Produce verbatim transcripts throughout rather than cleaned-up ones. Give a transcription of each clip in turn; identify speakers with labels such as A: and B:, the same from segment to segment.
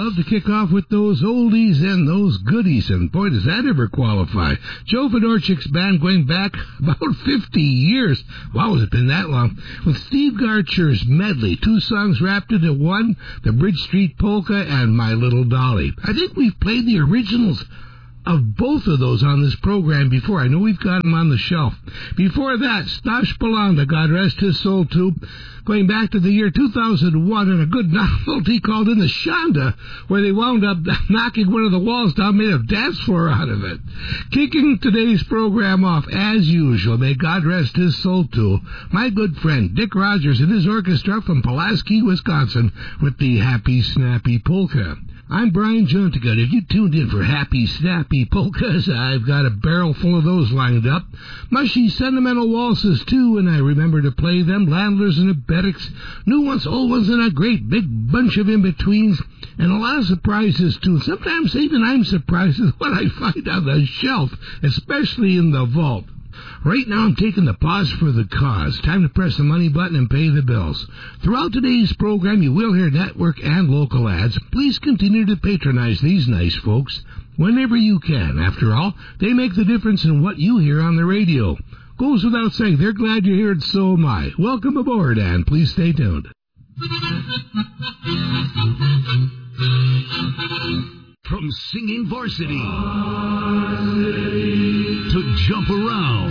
A: love to kick off with those oldies and those goodies, and boy, does that ever qualify. Joe Fedorchik's band going back about fifty years. Wow, has it been that long? With Steve Garcher's medley, two songs wrapped into one, the Bridge Street Polka and My Little Dolly. I think we've played the originals of both of those on this program before. I know we've got them on the shelf. Before that, Stash Balanda, God rest his soul too, going back to the year two thousand one, and a good novelty called In the Shonda, where they wound up knocking one of the walls down, made a dance floor out of it. Kicking today's program off, as usual, may God rest his soul too, my good friend Dick Rogers and his orchestra from Pulaski, Wisconsin, with the Happy Snappy Polka. I'm Brian Juntigut. If you tuned in for Happy Snappy Polkas, I've got a barrel full of those lined up. Mushy sentimental waltzes, too, and I remember to play them. Landlers and Abetics, new ones, old ones, and a great big bunch of in-betweens, and a lot of surprises, too. Sometimes even I'm surprised at what I find on the shelf, especially in the vault. Right now I'm taking the pause for the cause. Time to press the money button and pay the bills. Throughout today's program you will hear network and local ads. Please continue to patronize these nice folks whenever you can. After all, they make the difference in what you hear on the radio. Goes without saying, they're glad you're here, and so am I. Welcome aboard, and please stay tuned.
B: From singing varsity, varsity to jump around,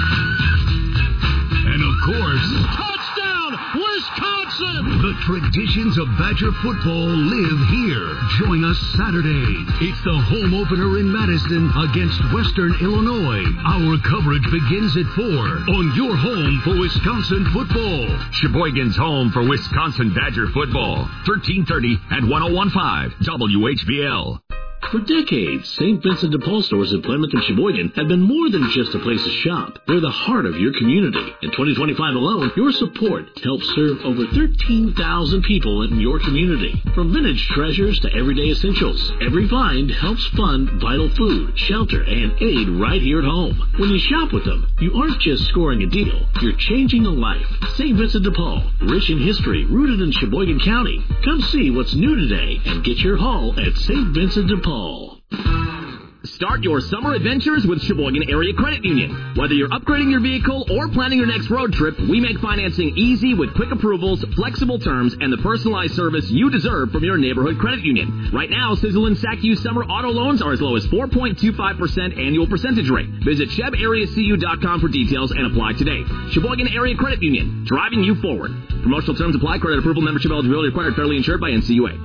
B: and of course, touchdown, Wisconsin! The traditions of Badger football live here. Join us Saturday. It's the home opener in Madison against Western Illinois. Our coverage begins at four on your home for Wisconsin football.
C: Sheboygan's home for Wisconsin Badger football. thirteen thirty at one oh one point five W H B L.
D: For decades, Saint Vincent de Paul stores in Plymouth and Sheboygan have been more than just a place to shop. They're the heart of your community. In twenty twenty-five alone, your support helps serve over thirteen thousand people in your community. From vintage treasures to everyday essentials, every find helps fund vital food, shelter, and aid right here at home. When you shop with them, you aren't just scoring a deal, you're changing a life. Saint Vincent de Paul, rich in history, rooted in Sheboygan County. Come see what's new today and get your haul at Saint Vincent de Paul.
C: Start your summer adventures with Sheboygan Area Credit Union. Whether you're upgrading your vehicle or planning your next road trip, we make financing easy with quick approvals, flexible terms, and the personalized service you deserve from your neighborhood credit union. Right now, Sizzle and S A C U summer auto loans are as low as four point two five percent annual percentage rate. Visit Sheb Area C U dot com for details and apply today. Sheboygan Area Credit Union, driving you forward. Promotional terms apply. Credit approval, membership eligibility required. Federally insured by N C U A.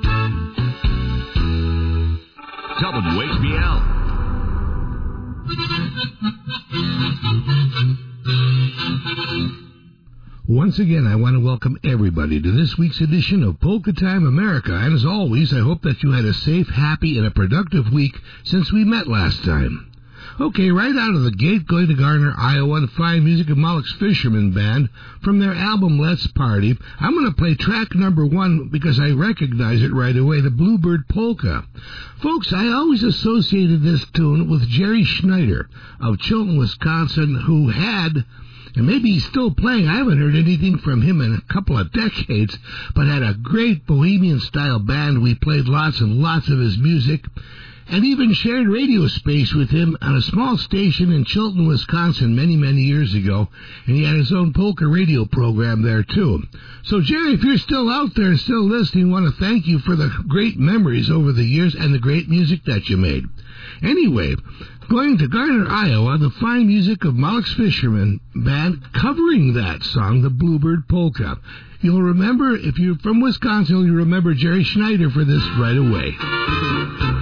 B: W H B L.
A: Once again, I want to welcome everybody to this week's edition of Polka Time America. And as always, I hope that you had a safe, happy, and a productive week since we met last time. Okay, right out of the gate, going to Garner, Iowa, the fine music of Moloch's Fisherman Band from their album Let's Party. I'm going to play track number one because I recognize it right away, the Bluebird Polka. Folks, I always associated this tune with Jerry Schneider of Chilton, Wisconsin, who had, and maybe he's still playing, I haven't heard anything from him in a couple of decades, but had a great bohemian-style band. We played lots and lots of his music, and even shared radio space with him on a small station in Chilton, Wisconsin many, many years ago, and he had his own polka radio program there, too. So, Jerry, if you're still out there, still listening, I want to thank you for the great memories over the years and the great music that you made. Anyway, going to Garner, Iowa, the fine music of Moloch's Fisherman Band covering that song, the Bluebird Polka. You'll remember, if you're from Wisconsin, you'll remember Jerry Schneider for this right away.